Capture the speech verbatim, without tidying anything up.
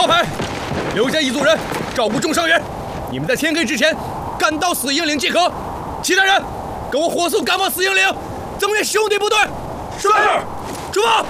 炮排，留下一组人照顾重伤员。你们在天黑之前赶到死营岭即可。其他人，跟我火速赶往死营岭，增援兄弟部队。 是。 出发。